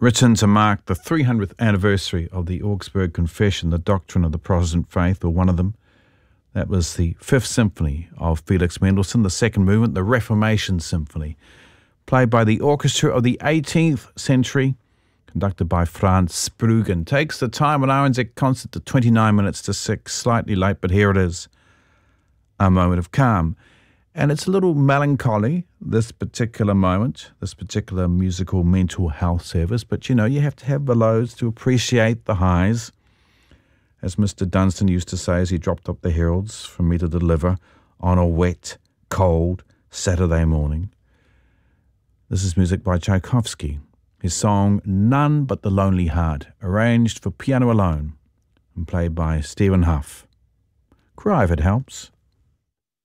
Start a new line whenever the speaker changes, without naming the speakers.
written to mark the 300th anniversary of the Augsburg Confession, the doctrine of the Protestant faith, or one of them. That was the Fifth Symphony of Felix Mendelssohn, the second movement, the Reformation Symphony, played by the orchestra of the 18th century, conducted by Franz Bruggen. Takes the time on RNZ concert to 29 minutes to 6, slightly late, but here it is, a moment of calm. And it's a little melancholy, this particular moment, this particular musical mental health service, but you know, you have to have the lows to appreciate the highs. As Mr. Dunstan used to say as he dropped up the heralds for me to deliver on a wet, cold Saturday morning. This is music by Tchaikovsky. His song, None But the Lonely Heart, arranged for piano alone and played by Stephen Huff. Cry if it helps.